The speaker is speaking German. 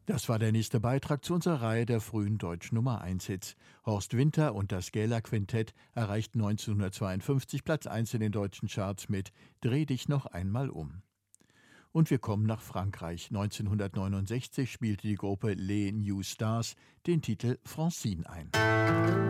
Das war der nächste Beitrag zu unserer Reihe der frühen deutschen Nummer-1-Hits. Horst Winter und das Gähler-Quintett erreichten 1952 Platz 1 in den deutschen Charts mit »Dreh dich noch einmal um«. Und wir kommen nach Frankreich. 1969 spielte die Gruppe Les New Stars den Titel Francine ein.